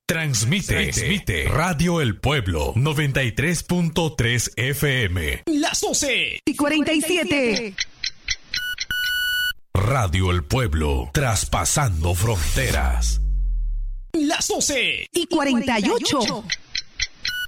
Transmite Radio El Pueblo 93.3 FM. Las 12:47. Radio El Pueblo, traspasando fronteras. Las 12:48.